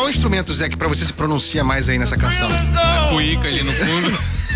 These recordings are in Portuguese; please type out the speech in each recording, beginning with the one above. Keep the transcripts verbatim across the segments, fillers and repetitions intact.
qual instrumento, Zé, que pra você se pronuncia mais aí nessa canção? A cuíca ali no fundo.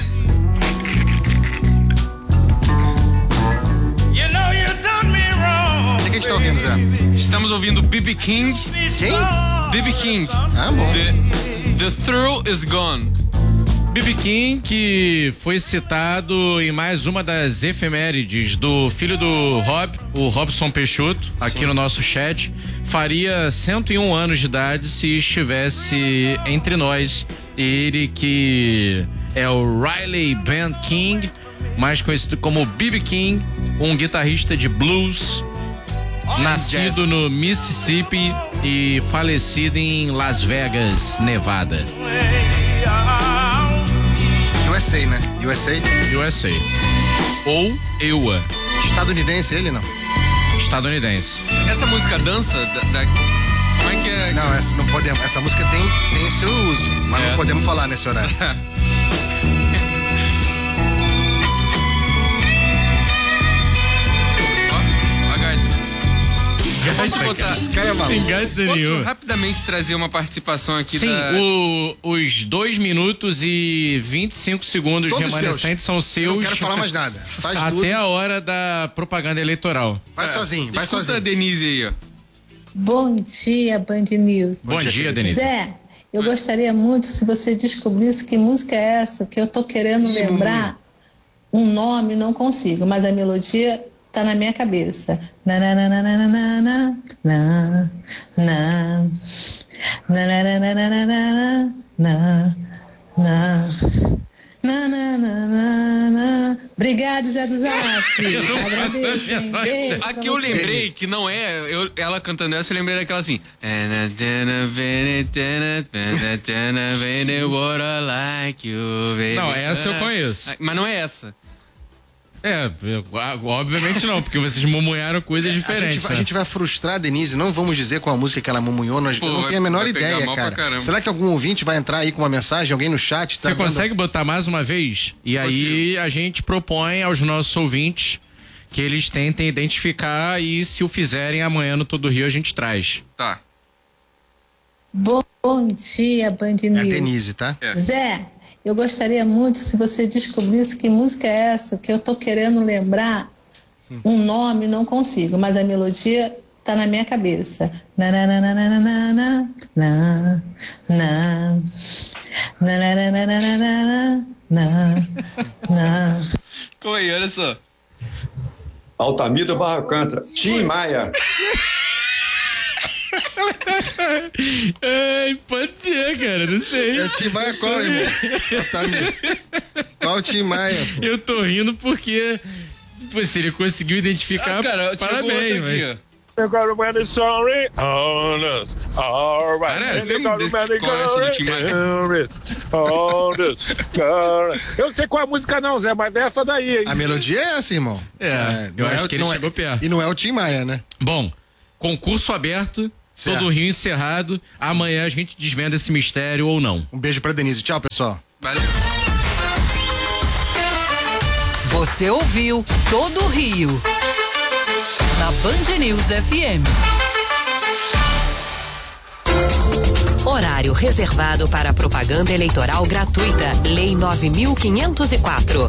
O que a gente tá ouvindo, Zé? Estamos ouvindo B B King. Quem? B B King. Ah, bom. The, the Thrill is Gone. B B King, que foi citado em mais uma das efemérides do filho do Rob, o Robson Peixoto, aqui Sim. no nosso chat, faria cento e um anos de idade se estivesse entre nós. Ele que é o Riley Band King, mais conhecido como B B King, um guitarrista de blues, nascido jazz. no Mississippi e falecido em Las Vegas, Nevada. U S A, né? U S A? U S A. Ou E U A. Estadunidense ele, não? Estadunidense. Essa música dança da, da como é que é? Não, essa não podemos. Essa música tem, tem seu uso, mas é. não podemos falar nesse horário. Posso botar? Posso rapidamente trazer uma participação aqui Sim, da... o, os dois minutos e vinte e cinco segundos Todos remanescentes são seus. Eu não quero falar mais nada. Faz até tudo. a hora da propaganda eleitoral. Vai é. sozinho, vai Escuta sozinho. a Denise aí, ó. Bom dia, Band News. Bom, Bom dia, dia Denise. Zé, eu ah. gostaria muito se você descobrisse que música é essa, que eu tô querendo Ih, lembrar um nome, não consigo, mas a melodia tá na minha cabeça. Na na na na na na na na na na na na na na na. Obrigado, Zé do Zap. Agradeço, hein? Beijo. Aqui eu lembrei que não é eu, ela cantando essa, eu lembrei daquela assim. Não, essa eu conheço. Mas não é essa. É, obviamente não, porque vocês mumunharam coisas diferentes. A gente, vai, né? a gente vai frustrar a Denise, não vamos dizer qual a música que ela mumunhou, nós Pô, não tem a menor ideia, cara. Será que algum ouvinte vai entrar aí com uma mensagem, alguém no chat? Tá Você dando... consegue botar mais uma vez? E aí a gente propõe aos nossos ouvintes que eles tentem identificar e se o fizerem amanhã no Todo Rio a gente traz. Tá. Bom, bom dia, Band News. É a Denise, tá? É. Zé, eu gostaria muito se você descobrisse que música é essa, que eu tô querendo lembrar hum. um nome, não consigo, mas a melodia tá na minha cabeça. Na na na na na na na na na na na na na na na. Como aí, olha só. Altamira Barra Alcântara, Tim Maia. Ei, pode ser, cara, não sei. É Tim Maia qual, irmão? Qual Tim Maia? Pô? Eu tô rindo porque pô, se ele conseguiu identificar, ah, cara, parabéns, mas... aqui, ó. You got a man sorry on us. All right. Cara, você não conhece do Tim Maia? Eu não sei qual é a música não, Zé, mas dessa daí, hein? A melodia é essa, irmão. É, é eu acho é, que ele chegou é, perto. E não é o Tim Maia, né? Bom, concurso aberto, certo. Todo Rio encerrado. Amanhã a gente desvenda esse mistério ou não. Um beijo pra Denise. Tchau, pessoal. Valeu. Você ouviu Todo Rio na Band News F M. Horário reservado para propaganda eleitoral gratuita. Lei nove mil quinhentos e quatro.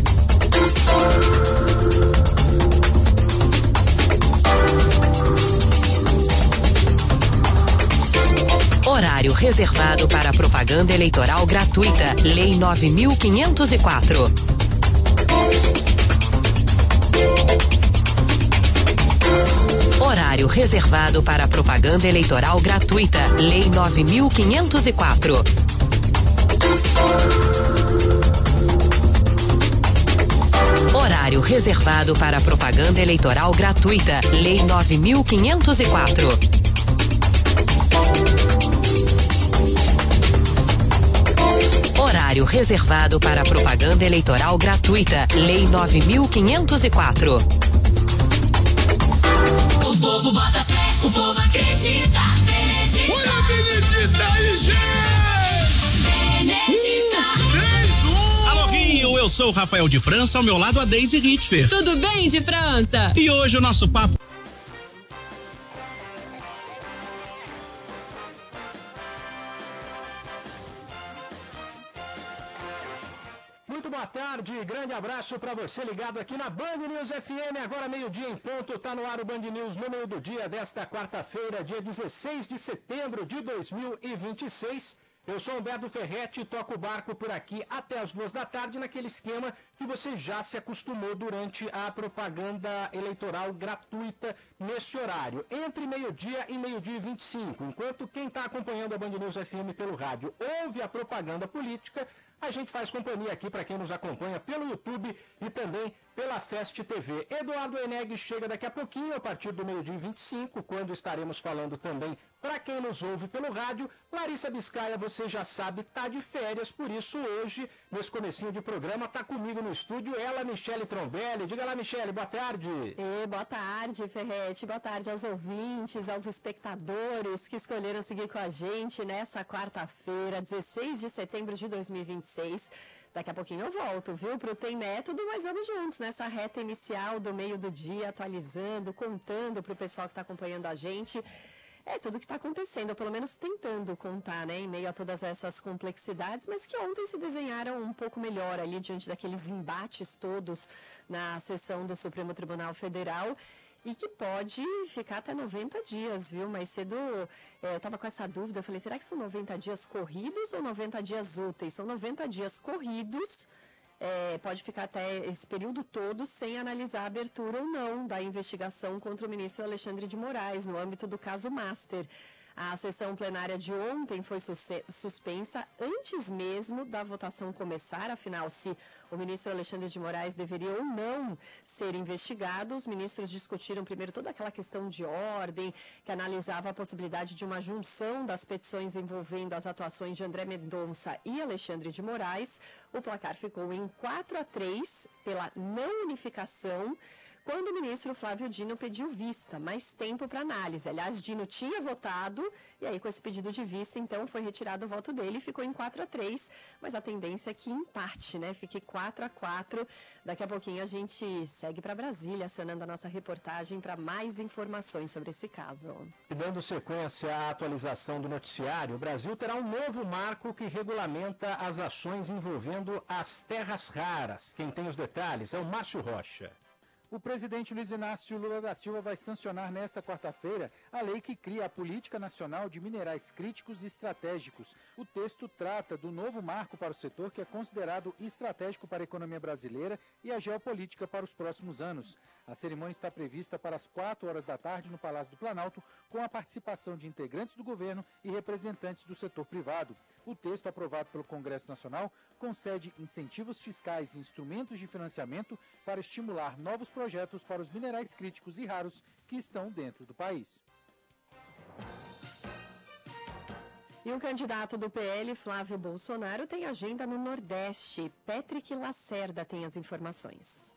Horário reservado para propaganda eleitoral gratuita. Lei nove mil quinhentos e quatro. Horário reservado para propaganda eleitoral gratuita. Lei nove mil quinhentos e quatro. Horário reservado para propaganda eleitoral gratuita. Lei nove mil quinhentos e quatro. Horário reservado para propaganda eleitoral gratuita. Lei nove mil quinhentos e quatro. O povo bota fé, o povo acredita. Benedita. Olha a Benedita aí, gente! Benedita. três, um. Alô, Rio, eu sou o Rafael de França, ao meu lado a Deise Ritfer. Tudo bem, de França? E hoje o nosso papo boa tarde, grande abraço para você ligado aqui na Band News F M, agora meio-dia em ponto, tá no ar o Band News número do dia desta quarta-feira, dia dezesseis de setembro de dois mil e vinte e seis. Eu sou Humberto Ferretti e toco o barco por aqui até as duas da tarde, naquele esquema que você já se acostumou durante a propaganda eleitoral gratuita nesse horário, entre meio-dia e meio-dia e vinte e cinco. Enquanto quem está acompanhando a Band News F M pelo rádio ouve a propaganda política, a gente faz companhia aqui para quem nos acompanha pelo YouTube e também pela Fest T V. Eduardo Eneg chega daqui a pouquinho, a partir do meio-dia e vinte e cinco, quando estaremos falando também para quem nos ouve pelo rádio. Larissa Biscaia, você já sabe, tá de férias, por isso hoje, nesse comecinho de programa, tá comigo no estúdio ela, Michele Trombelli. Diga lá, Michele, boa tarde. E boa tarde, Ferretti. Boa tarde aos ouvintes, aos espectadores que escolheram seguir com a gente nessa quarta-feira, dezesseis de setembro de dois mil e vinte e seis. Daqui a pouquinho eu volto, viu, pro Tem Método, mas vamos juntos nessa reta inicial do meio do dia, atualizando, contando pro pessoal que está acompanhando a gente. É tudo que está acontecendo, ou pelo menos tentando contar, né, em meio a todas essas complexidades, mas que ontem se desenharam um pouco melhor ali diante daqueles embates todos na sessão do Supremo Tribunal Federal. E que pode ficar até noventa dias, viu? Mais cedo é, eu estava com essa dúvida, eu falei, será que são noventa dias corridos ou noventa dias úteis? São noventa dias corridos, é, pode ficar até esse período todo sem analisar a abertura ou não da investigação contra o ministro Alexandre de Moraes, no âmbito do caso Master. A sessão plenária de ontem foi suspensa antes mesmo da votação começar, afinal, se o ministro Alexandre de Moraes deveria ou não ser investigado, os ministros discutiram primeiro toda aquela questão de ordem, que analisava a possibilidade de uma junção das petições envolvendo as atuações de André Mendonça e Alexandre de Moraes. O placar ficou em quatro a três pela não unificação, quando o ministro Flávio Dino pediu vista, mais tempo para análise. Aliás, Dino tinha votado, e aí com esse pedido de vista, então, foi retirado o voto dele, ficou em quatro a três, mas a tendência é que empate, né? Fique quatro a quatro. Daqui a pouquinho a gente segue para Brasília, acionando a nossa reportagem para mais informações sobre esse caso. E dando sequência à atualização do noticiário, o Brasil terá um novo marco que regulamenta as ações envolvendo as terras raras. Quem tem os detalhes é o Márcio Rocha. O presidente Luiz Inácio Lula da Silva vai sancionar nesta quarta-feira a lei que cria a Política Nacional de Minerais Críticos e Estratégicos. O texto trata do novo marco para o setor que é considerado estratégico para a economia brasileira e a geopolítica para os próximos anos. A cerimônia está prevista para as quatro horas da tarde no Palácio do Planalto, com a participação de integrantes do governo e representantes do setor privado. O texto aprovado pelo Congresso Nacional concede incentivos fiscais e instrumentos de financiamento para estimular novos projetos para os minerais críticos e raros que estão dentro do país. E o candidato do P L, Flávio Bolsonaro, tem agenda no Nordeste. Patrick Lacerda tem as informações.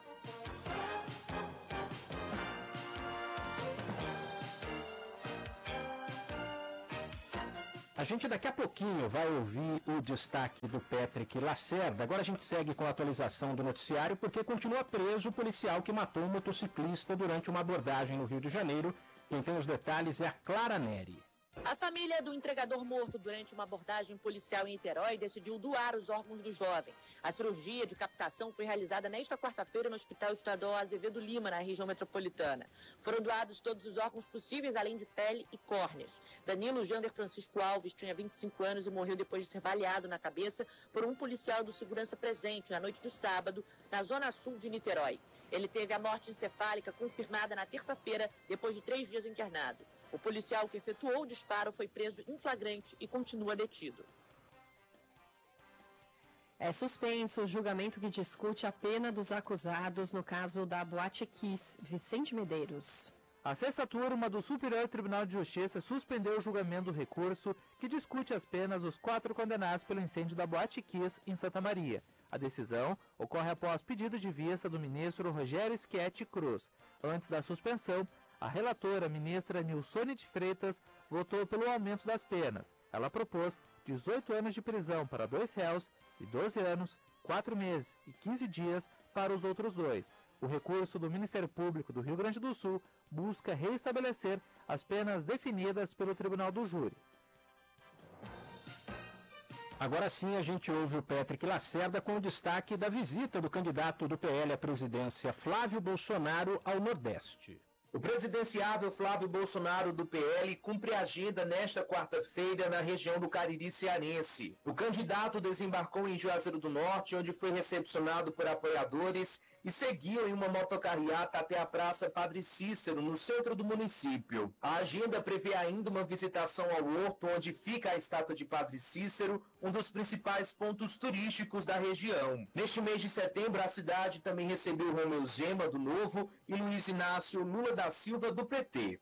A gente daqui a pouquinho vai ouvir o destaque do Patrick Lacerda. Agora a gente segue com a atualização do noticiário, porque continua preso o policial que matou um motociclista durante uma abordagem no Rio de Janeiro. Quem tem os detalhes é a Clara Neri. A família do entregador morto durante uma abordagem policial em Niterói decidiu doar os órgãos do jovem. A cirurgia de captação foi realizada nesta quarta-feira no Hospital Estadual Azevedo Lima, na região metropolitana. Foram doados todos os órgãos possíveis, além de pele e córneas. Danilo Jander Francisco Alves tinha vinte e cinco anos e morreu depois de ser baleado na cabeça por um policial do segurança presente na noite de sábado, na zona sul de Niterói. Ele teve a morte encefálica confirmada na terça-feira, depois de três dias internado. O policial que efetuou o disparo foi preso em flagrante e continua detido. É suspenso o julgamento que discute a pena dos acusados no caso da Boate Kiss. Vicente Medeiros. A sexta turma do Superior Tribunal de Justiça suspendeu o julgamento do recurso que discute as penas dos quatro condenados pelo incêndio da Boate Kiss em Santa Maria. A decisão ocorre após pedido de vista do ministro Rogério Schietti Cruz. Antes da suspensão, a relatora, ministra Nilsone de Freitas, votou pelo aumento das penas. Ela propôs dezoito anos de prisão para dois réus e doze anos, quatro meses e quinze dias para os outros dois. O recurso do Ministério Público do Rio Grande do Sul busca reestabelecer as penas definidas pelo Tribunal do Júri. Agora sim a gente ouve o Patrick Lacerda com o destaque da visita do candidato do P L à presidência Flávio Bolsonaro ao Nordeste. O presidenciável Flávio Bolsonaro do P L cumpre a agenda nesta quarta-feira na região do Cariri cearense. O candidato desembarcou em Juazeiro do Norte, onde foi recepcionado por apoiadores e seguiu em uma motocarreata até a Praça Padre Cícero, no centro do município. A agenda prevê ainda uma visitação ao horto, onde fica a estátua de Padre Cícero, um dos principais pontos turísticos da região. Neste mês de setembro, a cidade também recebeu Romeu Zema, do Novo, e Luiz Inácio Lula da Silva, do P T.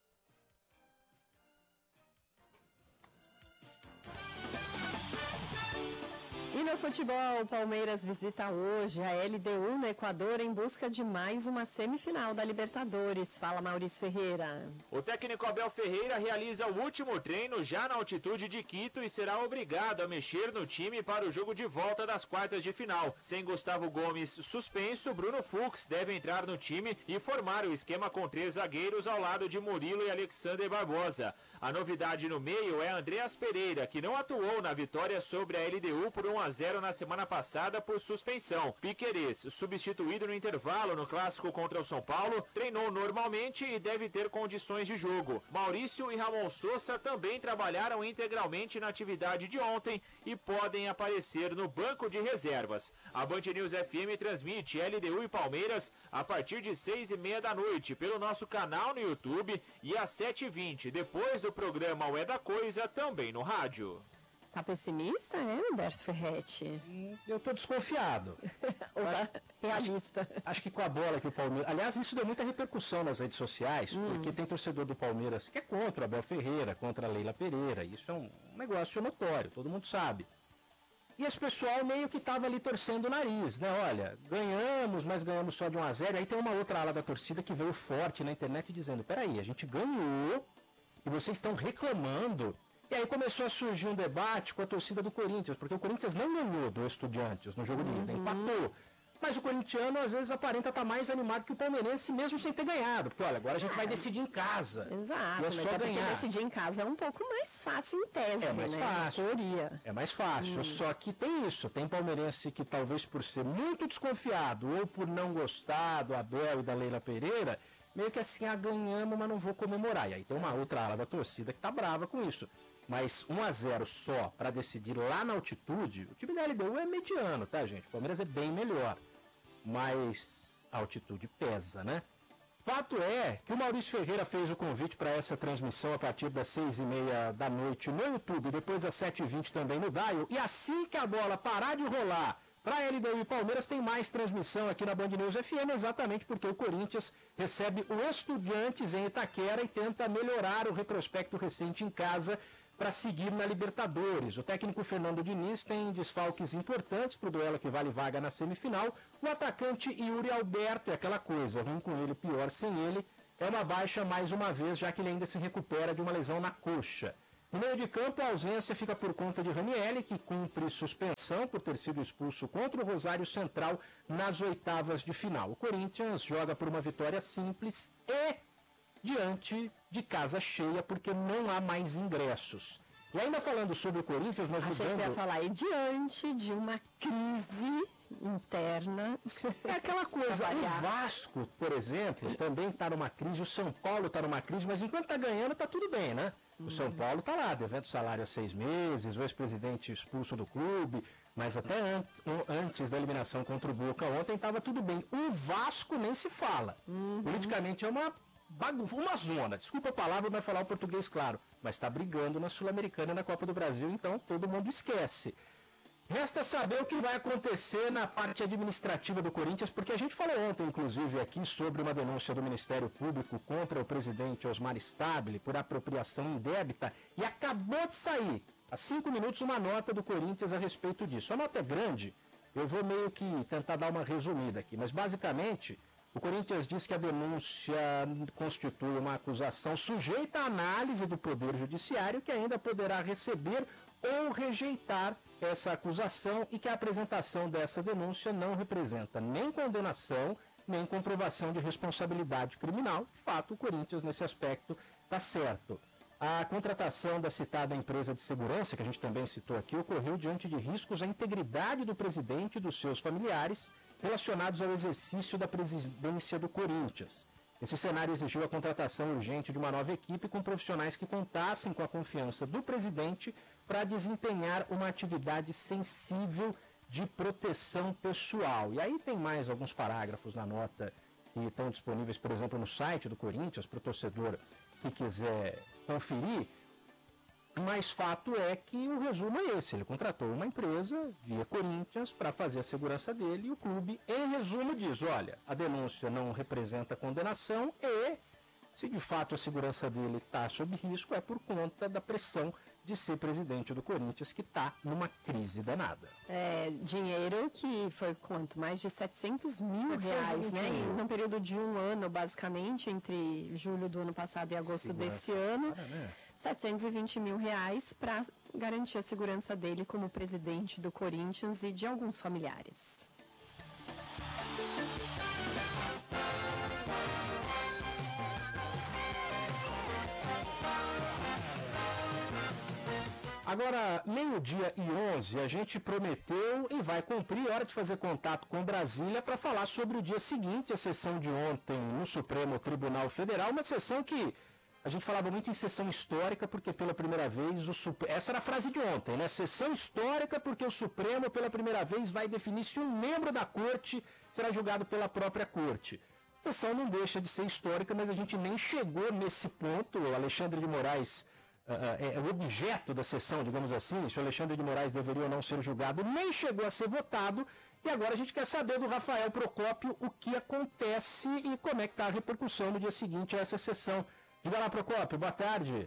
E no futebol, o Palmeiras visita hoje a L D U no Equador em busca de mais uma semifinal da Libertadores. Fala, Maurício Ferreira. O técnico Abel Ferreira realiza o último treino já na altitude de Quito e será obrigado a mexer no time para o jogo de volta das quartas de final. Sem Gustavo Gomes suspenso, Bruno Fux deve entrar no time e formar o esquema com três zagueiros ao lado de Murilo e Alexander Barbosa. A novidade no meio é Andreas Pereira, que não atuou na vitória sobre a L D U por um a zero na semana passada por suspensão. Piquerez, substituído no intervalo no clássico contra o São Paulo, treinou normalmente e deve ter condições de jogo. Maurício e Ramon Sousa também trabalharam integralmente na atividade de ontem e podem aparecer no banco de reservas. A Band News F M transmite L D U e Palmeiras a partir de seis e meia da noite pelo nosso canal no YouTube e às sete e vinte, depois do programa O É da Coisa, também no rádio. Tá pessimista, é, Humberto Ferretti? Eu tô desconfiado. Ou tá realista? Acho que com a bola que o Palmeiras... Aliás, isso deu muita repercussão nas redes sociais, hum. porque tem torcedor do Palmeiras que é contra o Abel Ferreira, contra a Leila Pereira. Isso é um negócio notório, todo mundo sabe. E esse pessoal meio que tava ali torcendo o nariz, né? Olha, ganhamos, mas ganhamos só de um a zero. Aí tem uma outra ala da torcida que veio forte na internet dizendo, peraí, a gente ganhou e vocês estão reclamando... E aí começou a surgir um debate com a torcida do Corinthians, porque o Corinthians não ganhou do Estudiantes no jogo de ida, uhum. empatou. Mas o corintiano, às vezes, aparenta estar mais animado que o palmeirense, mesmo sem ter ganhado. Porque, olha, agora a gente vai decidir em casa. Exato, é mas só é ganhar. porque decidir em casa é um pouco mais fácil em tese, é mais né? Fácil. Em teoria. É mais fácil, hum. só que tem isso. Tem palmeirense que talvez por ser muito desconfiado ou por não gostar do Abel e da Leila Pereira, meio que assim, ah, ganhamos, mas não vou comemorar. E aí tem uma outra ala da torcida que tá brava com isso. Mas um a zero só para decidir lá na altitude, o time da L D U é mediano, tá, gente? O Palmeiras é bem melhor. Mas a altitude pesa, né? Fato é que o Maurício Ferreira fez o convite para essa transmissão a partir das seis e meia da noite no YouTube, depois às sete e vinte também no Dial. E assim que a bola parar de rolar para L D U e Palmeiras, tem mais transmissão aqui na Band News F M, exatamente porque o Corinthians recebe o Estudiantes em Itaquera e tenta melhorar o retrospecto recente em casa para seguir na Libertadores. O técnico Fernando Diniz tem desfalques importantes para o duelo que vale vaga na semifinal. O atacante Yuri Alberto é aquela coisa, ruim com ele, pior sem ele. É uma baixa mais uma vez, já que ele ainda se recupera de uma lesão na coxa. No meio de campo, a ausência fica por conta de Ranieri, que cumpre suspensão por ter sido expulso contra o Rosário Central nas oitavas de final. O Corinthians joga por uma vitória simples e diante de casa cheia, porque não há mais ingressos. E ainda falando sobre o Corinthians, nós Achei mudando... que você ia falar, e diante de uma crise interna... É aquela coisa, o Vasco, por exemplo, também está numa crise, o São Paulo está numa crise, mas enquanto está ganhando, está tudo bem, né? O hum. São Paulo está lá, devendo salário há seis meses, o ex-presidente expulso do clube, mas até antes, antes da eliminação contra o Boca ontem estava tudo bem. O Vasco nem se fala. Uhum. Politicamente é uma... uma zona, desculpa a palavra, vai falar o português claro, mas está brigando na Sul-Americana e na Copa do Brasil, então todo mundo esquece. Resta saber o que vai acontecer na parte administrativa do Corinthians, porque a gente falou ontem, inclusive, aqui sobre uma denúncia do Ministério Público contra o presidente Osmar Stabile por apropriação indébita, e acabou de sair, há cinco minutos, uma nota do Corinthians a respeito disso. A nota é grande, eu vou meio que tentar dar uma resumida aqui, mas basicamente... O Corinthians diz que a denúncia constitui uma acusação sujeita à análise do Poder Judiciário, que ainda poderá receber ou rejeitar essa acusação e que a apresentação dessa denúncia não representa nem condenação, nem comprovação de responsabilidade criminal. De fato, o Corinthians, nesse aspecto, está certo. A contratação da citada empresa de segurança, que a gente também citou aqui, ocorreu diante de riscos à integridade do presidente e dos seus familiares relacionados ao exercício da presidência do Corinthians. Esse cenário exigiu a contratação urgente de uma nova equipe com profissionais que contassem com a confiança do presidente para desempenhar uma atividade sensível de proteção pessoal. E aí tem mais alguns parágrafos na nota que estão disponíveis, por exemplo, no site do Corinthians, para o torcedor que quiser conferir, mas fato é que o resumo é esse: ele contratou uma empresa via Corinthians para fazer a segurança dele e o clube, em resumo, diz: olha, a denúncia não representa condenação e, se de fato a segurança dele está sob risco, é por conta da pressão de ser presidente do Corinthians, que está numa crise danada. É, dinheiro que foi quanto? Mais de setecentos mil reais, né? Em um período de um ano, basicamente, entre julho do ano passado e agosto segurança. desse ano. Para, né? setecentos e vinte mil reais para garantir a segurança dele como presidente do Corinthians e de alguns familiares. Agora, meio-dia e onze, a gente prometeu e vai cumprir, hora de fazer contato com Brasília para falar sobre o dia seguinte, a sessão de ontem no Supremo Tribunal Federal, uma sessão que a gente falava muito em sessão histórica, porque pela primeira vez o Supremo... Essa era a frase de ontem, né? Sessão histórica porque o Supremo pela primeira vez vai definir se um membro da corte será julgado pela própria corte. A sessão não deixa de ser histórica, mas a gente nem chegou nesse ponto. O Alexandre de Moraes... Uh, é o objeto da sessão, digamos assim, se o Alexandre de Moraes deveria ou não ser julgado, nem chegou a ser votado, e agora a gente quer saber do Rafael Procópio o que acontece e como é que está a repercussão no dia seguinte a essa sessão. Diga lá, Procópio, boa tarde.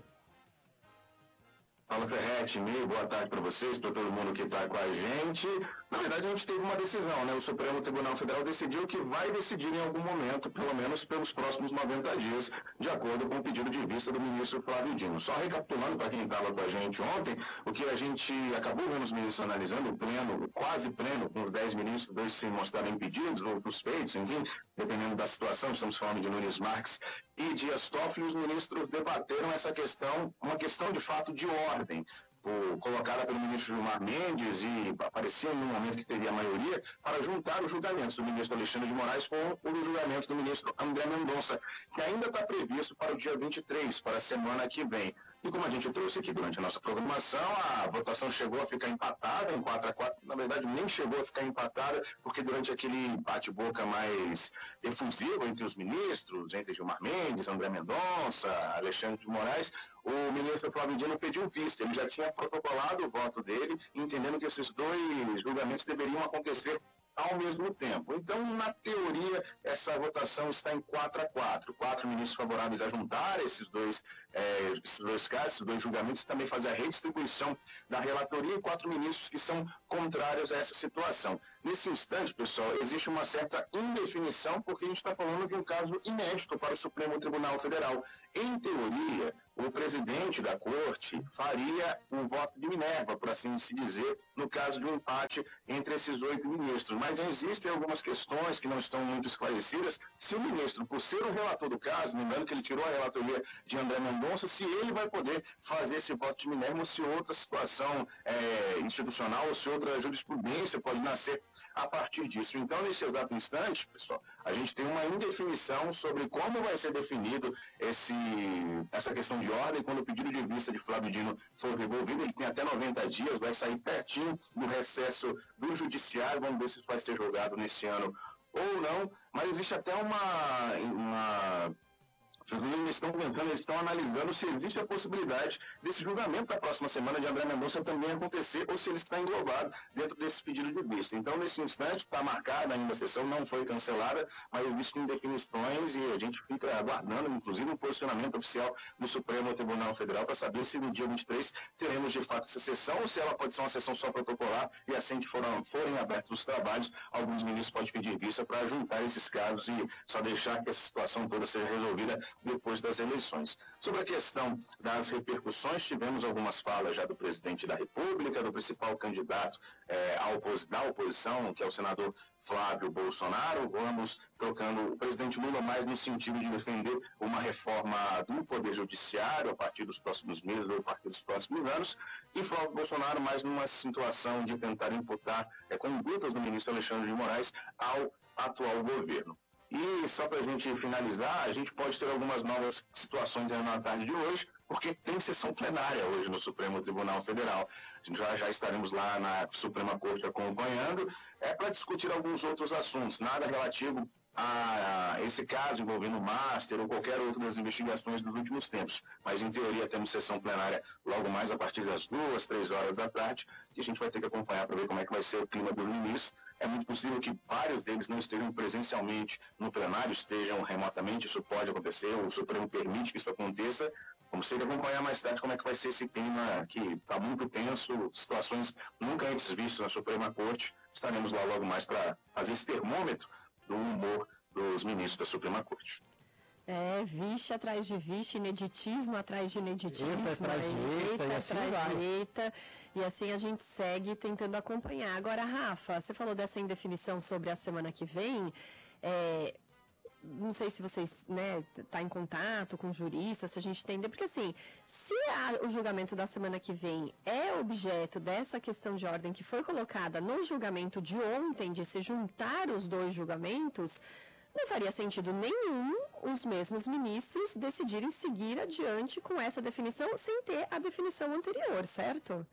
Fala, Ferretti, meio boa tarde para vocês, para todo mundo que está com a gente. Na verdade, a gente teve uma decisão, né? O Supremo Tribunal Federal decidiu que vai decidir em algum momento, pelo menos pelos próximos noventa dias, de acordo com o pedido de vista do ministro Flávio Dino. Só recapitulando para quem estava com a gente ontem, o que a gente acabou vendo os ministros analisando, o pleno, quase pleno, com os dez ministros, dois se mostraram impedidos, outros feitos, enfim, dependendo da situação, estamos falando de Nunes Marques e Dias Toffoli, os ministros debateram essa questão, uma questão de fato de ordem, por, colocada pelo ministro Gilmar Mendes e aparecia no momento que teria a maioria, para juntar os julgamentos do ministro Alexandre de Moraes com o julgamento do ministro André Mendonça, que ainda está previsto para o dia vinte e três, para a semana que vem. E como a gente trouxe aqui durante a nossa programação, a votação chegou a ficar empatada em quatro a quatro, na verdade nem chegou a ficar empatada, porque durante aquele bate-boca mais efusivo entre os ministros, entre Gilmar Mendes, André Mendonça, Alexandre de Moraes, o ministro Flávio Dino pediu vista. Ele já tinha protocolado o voto dele, entendendo que esses dois julgamentos deveriam acontecer ao mesmo tempo. Então, na teoria, essa votação está em quatro a quatro. Quatro ministros favoráveis a juntar esses dois, é, esses dois casos, esses dois julgamentos, e também fazer a redistribuição da relatoria, e quatro ministros que são contrários a essa situação. Nesse instante, pessoal, existe uma certa indefinição, porque a gente está falando de um caso inédito para o Supremo Tribunal Federal. Em teoria, o presidente da corte faria um voto de Minerva, por assim se dizer, no caso de um empate entre esses oito ministros. Mas existem algumas questões que não estão muito esclarecidas. Se o ministro, por ser o relator do caso, lembrando que ele tirou a relatoria de André Mendonça, se ele vai poder fazer esse voto de Minerva, ou se outra situação é, institucional, ou se outra jurisprudência pode nascer a partir disso. Então, nesse exato instante, pessoal, a gente tem uma indefinição sobre como vai ser definido esse, essa questão de ordem. Quando o pedido de vista de Flávio Dino for devolvido, ele tem até noventa dias, vai sair pertinho do recesso do judiciário. Vamos ver se vai ser julgado nesse ano ou não, mas existe até uma, uma eles estão comentando, eles estão analisando se existe a possibilidade desse julgamento da próxima semana de André Mendonça também acontecer, ou se ele está englobado dentro desse pedido de vista. Então, nesse instante, está marcada ainda a sessão, não foi cancelada, mas existem indefinições e a gente fica aguardando, inclusive, um posicionamento oficial do Supremo Tribunal Federal para saber se no dia vinte e três teremos de fato essa sessão, ou se ela pode ser uma sessão só protocolar, e assim que foram, forem abertos os trabalhos, alguns ministros podem pedir vista para juntar esses casos e só deixar que essa situação toda seja resolvida depois das eleições. Sobre a questão das repercussões, tivemos algumas falas já do presidente da República, do principal candidato é, à opos, da oposição, que é o senador Flávio Bolsonaro, vamos trocando o presidente Lula mais no sentido de defender uma reforma do Poder Judiciário a partir dos próximos meses ou a partir dos próximos anos, e Flávio Bolsonaro mais numa situação de tentar imputar é, condutas do ministro Alexandre de Moraes ao atual governo. E só para a gente finalizar, a gente pode ter algumas novas situações aí na tarde de hoje, porque tem sessão plenária hoje no Supremo Tribunal Federal. A gente já, já estaremos lá na Suprema Corte acompanhando, é para discutir alguns outros assuntos, nada relativo a esse caso envolvendo o Master ou qualquer outra das investigações dos últimos tempos. Mas, em teoria, temos sessão plenária logo mais a partir das duas, três horas da tarde, que a gente vai ter que acompanhar para ver como é que vai ser o clima do ministro. É muito possível que vários deles não estejam presencialmente no plenário, estejam remotamente, isso pode acontecer, o Supremo permite que isso aconteça. Vamos ter que acompanhar mais tarde como é que vai ser esse clima que está muito tenso, situações nunca antes vistas na Suprema Corte. Estaremos lá logo mais para fazer esse termômetro do humor dos ministros da Suprema Corte. É, vixe atrás de vixe, ineditismo atrás de ineditismo, eita atrás de eita, eita e assim atrás vai. de eita, e assim a gente segue tentando acompanhar. Agora, Rafa, você falou dessa indefinição sobre a semana que vem, é, não sei se vocês, né, tá em contato com juristas, se a gente entender, porque assim, se a, o julgamento da semana que vem é objeto dessa questão de ordem que foi colocada no julgamento de ontem, de se juntar os dois julgamentos, não faria sentido nenhum os mesmos ministros decidirem seguir adiante com essa definição sem ter a definição anterior, certo?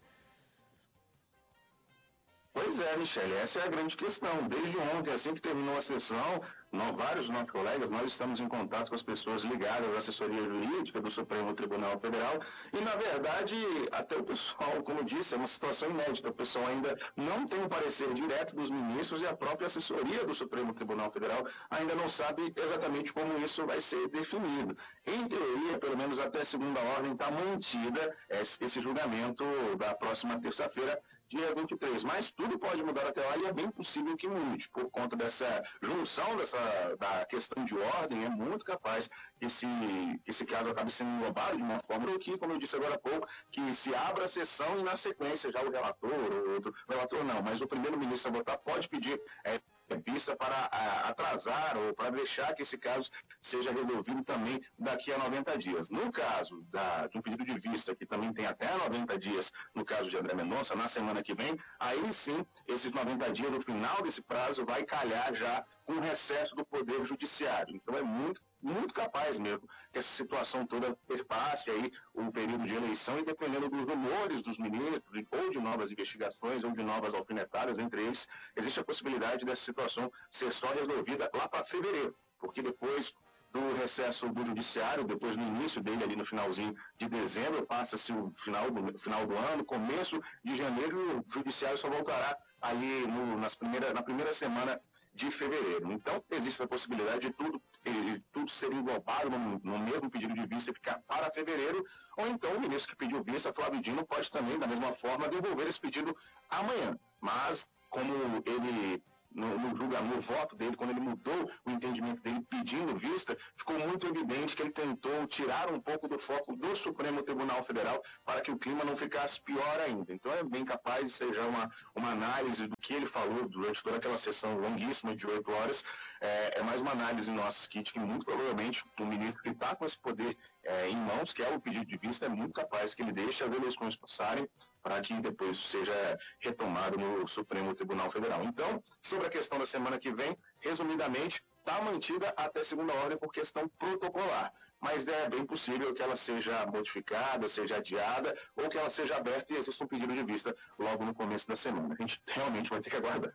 Pois é, Michele, essa é a grande questão. Desde ontem, assim que terminou a sessão, nós, vários dos nossos colegas, nós estamos em contato com as pessoas ligadas à assessoria jurídica do Supremo Tribunal Federal e, na verdade, até o pessoal, como disse, é uma situação inédita. O pessoal ainda não tem um parecer direto dos ministros e a própria assessoria do Supremo Tribunal Federal ainda não sabe exatamente como isso vai ser definido. Em teoria, pelo menos até segunda ordem, está mantida esse julgamento da próxima terça-feira, dia vinte e três. Mas tudo pode mudar até lá e é bem possível que mude, por conta dessa junção dessa, da questão de ordem, é muito capaz que esse, que esse caso acabe sendo englobado de uma forma que, como eu disse agora há pouco, que se abra a sessão e na sequência já o relator ou outro, o relator não, mas o primeiro-ministro a votar pode pedir é, vista para a, atrasar ou para deixar que esse caso seja resolvido também daqui a noventa dias. No caso da, de um pedido de vista, que também tem até noventa dias, no caso de André Mendonça, na semana que vem, aí sim, esses noventa dias, no final desse prazo, vai calhar já com o recesso do Poder Judiciário. Então é muito muito capaz mesmo que essa situação toda perpasse aí o período de eleição e dependendo dos rumores dos ministros, ou de novas investigações, ou de novas alfinetadas entre eles, existe a possibilidade dessa situação ser só resolvida lá para fevereiro, porque depois do recesso do judiciário, depois do início dele ali no finalzinho de dezembro, passa-se o final do, final do ano, começo de janeiro, o judiciário só voltará ali no, nas primeira, na primeira semana de fevereiro. Então, existe a possibilidade de tudo, de tudo ser englobado no, no mesmo pedido de vista e ficar para fevereiro, ou então o ministro que pediu vista, Flávio Dino, pode também, da mesma forma, devolver esse pedido amanhã. Mas, como ele... No, no, no voto dele, quando ele mudou o entendimento dele pedindo vista, ficou muito evidente que ele tentou tirar um pouco do foco do Supremo Tribunal Federal para que o clima não ficasse pior ainda. Então é bem capaz de ser já uma, uma análise do que ele falou durante toda aquela sessão longuíssima de oito horas. É, é mais uma análise nossa, Kit, que muito provavelmente o ministro que está com esse poder é, em mãos, que é o pedido de vista, é muito capaz que ele deixe as eleições passarem para que depois seja retomado no Supremo Tribunal Federal. Então, sobre a questão da semana que vem, resumidamente, está mantida até segunda ordem por questão protocolar, mas é bem possível que ela seja modificada, seja adiada, ou que ela seja aberta e exista um pedido de vista logo no começo da semana. A gente realmente vai ter que aguardar.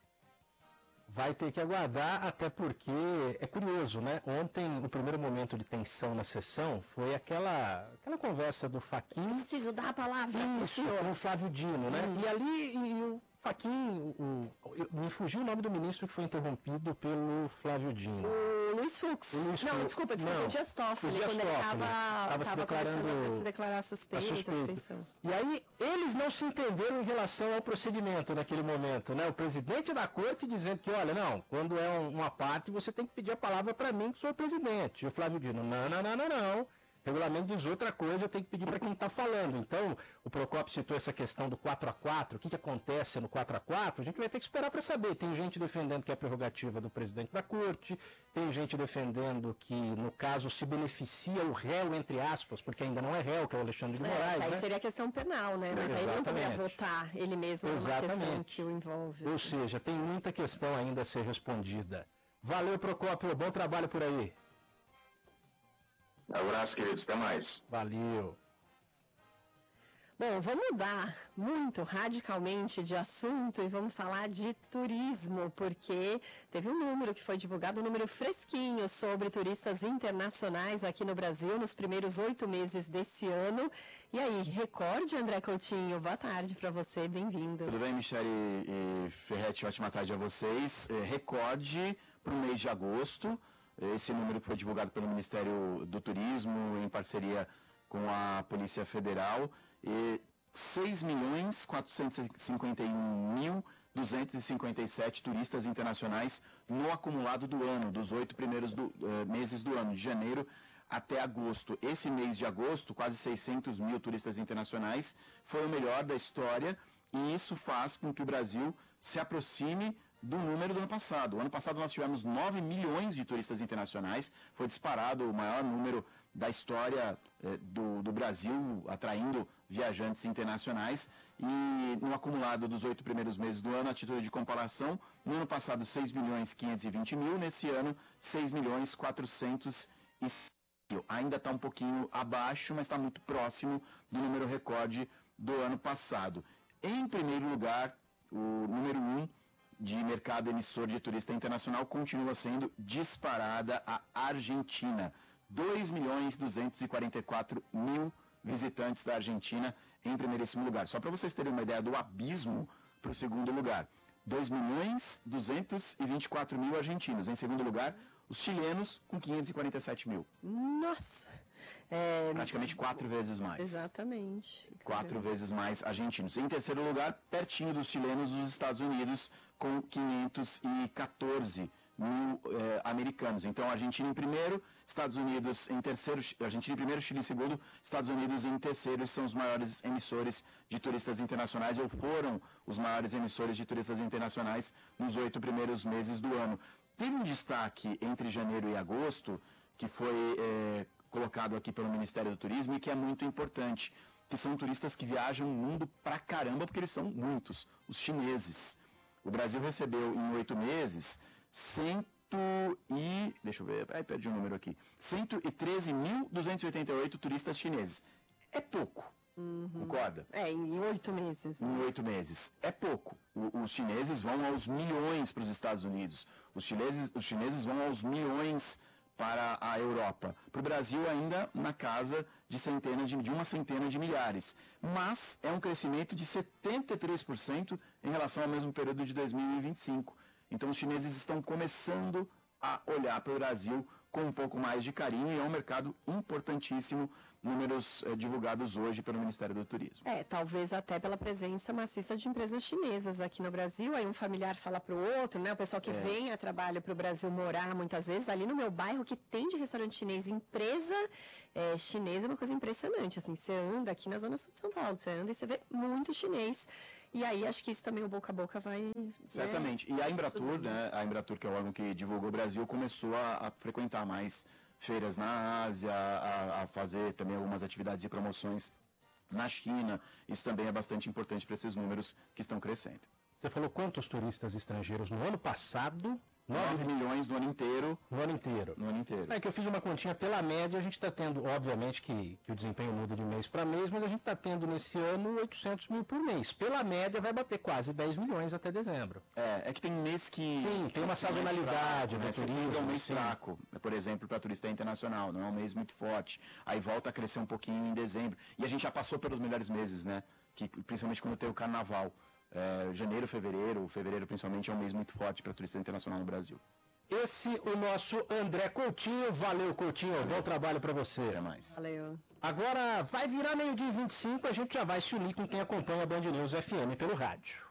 Vai ter que aguardar, até porque é curioso, né? Ontem, o primeiro momento de tensão na sessão foi aquela, aquela conversa do Fachin. Preciso dar a palavra. Isso, com o Flávio Dino, né? Hum. E ali e o Fachin, o, o, me fugiu o nome do ministro que foi interrompido pelo Flávio Dino. O Luiz Fux. O Luiz não, Fux. desculpa, desculpa, não, o Dias Toffoli, o Dias quando Toffoli, ele estava se declarando se declarar suspeito, a suspeita. E aí, eles não se entenderam em relação ao procedimento naquele momento, né? O presidente da corte dizendo que, olha, não, quando é um, uma parte, você tem que pedir a palavra para mim, que sou o presidente. E o Flávio Dino, não, não, não, não, não. O regulamento diz outra coisa, eu tenho que pedir para quem está falando. Então, o Procópio citou essa questão do quatro a quatro, o que, que acontece no quatro a quatro, a gente vai ter que esperar para saber. Tem gente defendendo que é prerrogativa do presidente da corte, tem gente defendendo que, no caso, se beneficia o réu, entre aspas, porque ainda não é réu, que é o Alexandre de Moraes. É, aí né? seria questão penal, né? Mas é, aí ele não poderia votar ele mesmo numa questão que o envolve. Ou assim. seja, tem muita questão ainda a ser respondida. Valeu, Procópio, bom trabalho por aí. Abraço, queridos. Até mais. Valeu. Bom, vamos mudar muito radicalmente de assunto e vamos falar de turismo, porque teve um número que foi divulgado, um número fresquinho sobre turistas internacionais aqui no Brasil nos primeiros oito meses desse ano. E aí, recorde, André Coutinho, boa tarde para você, bem-vindo. Tudo bem, Michele e Ferretti, ótima tarde a vocês. É, recorde para o mês de agosto. Esse número que foi divulgado pelo Ministério do Turismo, em parceria com a Polícia Federal, e seis milhões quatrocentos e cinquenta e um mil duzentos e cinquenta e sete turistas internacionais no acumulado do ano, dos oito primeiros do, uh, meses do ano, de janeiro até agosto. Esse mês de agosto, quase seiscentos mil turistas internacionais, foi o melhor da história, e isso faz com que o Brasil se aproxime do número do ano passado. O ano passado nós tivemos nove milhões de turistas internacionais, foi disparado o maior número da história eh, do, do Brasil, atraindo viajantes internacionais, e no acumulado dos oito primeiros meses do ano, a título de comparação, no ano passado seis milhões quinhentos e vinte mil, nesse ano seis milhões quatrocentos e cinco mil. Ainda está um pouquinho abaixo, mas está muito próximo do número recorde do ano passado. Em primeiro lugar, o número um de mercado emissor de turista internacional continua sendo disparada a Argentina. dois milhões duzentos e quarenta e quatro mil visitantes da Argentina em primeiríssimo lugar. Só para vocês terem uma ideia do abismo para o segundo lugar. dois milhões duzentos e vinte e quatro mil argentinos. Em segundo lugar, os chilenos com quinhentos e quarenta e sete mil. Nossa! É... Praticamente quatro vezes mais. Exatamente. Quatro vezes mais argentinos. Em terceiro lugar, pertinho dos chilenos, os Estados Unidos, com quinhentos e quatorze mil eh, americanos. Então, Argentina em primeiro, Estados Unidos em terceiro, Argentina em primeiro, Chile em segundo, Estados Unidos em terceiro, são os maiores emissores de turistas internacionais, ou foram os maiores emissores de turistas internacionais nos oito primeiros meses do ano. Teve um destaque entre janeiro e agosto, que foi eh, colocado aqui pelo Ministério do Turismo e que é muito importante, que são turistas que viajam o mundo pra caramba, porque eles são muitos, os chineses. O Brasil recebeu em oito meses cento e... deixa eu ver, ai, perdi o número aqui. cento e treze mil duzentos e oitenta e oito turistas chineses. É pouco, uhum. Concorda? É, em oito meses. Em oito meses. É pouco. O, os chineses vão aos milhões para os Estados Unidos. Os chineses, os chineses vão aos milhões para a Europa. Para o Brasil, ainda na casa de, centena de, de uma centena de milhares. Mas é um crescimento de setenta e três por cento em relação ao mesmo período de dois mil e vinte e cinco. Então, os chineses estão começando a olhar para o Brasil com um pouco mais de carinho, e é um mercado importantíssimo, números eh, divulgados hoje pelo Ministério do Turismo. É, talvez até pela presença maciça de empresas chinesas aqui no Brasil, aí um familiar fala para o outro, né, o pessoal que é. vem a trabalho para o Brasil morar muitas vezes, ali no meu bairro que tem de restaurante chinês, empresa é, chinesa é uma coisa impressionante, assim, você anda aqui na zona sul de São Paulo, você anda e você vê muito chinês, e aí acho que isso também o boca a boca vai... Certamente, né, e a Embratur, né, a Embratur, que é o órgão que divulgou o Brasil, começou a, a frequentar mais feiras na Ásia, a, a fazer também algumas atividades e promoções na China. Isso também é bastante importante para esses números que estão crescendo. Você falou quantos turistas estrangeiros no ano passado? nove milhões no ano inteiro. No ano inteiro. No ano inteiro. É que eu fiz uma continha pela média, a gente está tendo, obviamente que, que o desempenho muda de mês para mês, mas a gente está tendo nesse ano oitocentos mil por mês. Pela média vai bater quase dez milhões até dezembro. É, é que tem mês que... Sim, tem uma sazonalidade fraco, do né? turismo. É um mês sim. fraco, por exemplo, para turista internacional, não é um mês muito forte. Aí volta a crescer um pouquinho em dezembro. E a gente já passou pelos melhores meses, né? Que, principalmente quando tem o carnaval. É, janeiro, fevereiro, fevereiro principalmente é um mês muito forte para turista internacional no Brasil. Esse o nosso André Coutinho. Valeu, Coutinho. Bom trabalho para você. Até mais. Valeu. Agora vai virar meio-dia e vinte e cinco, a gente já vai se unir com quem acompanha a Band News F M pelo rádio.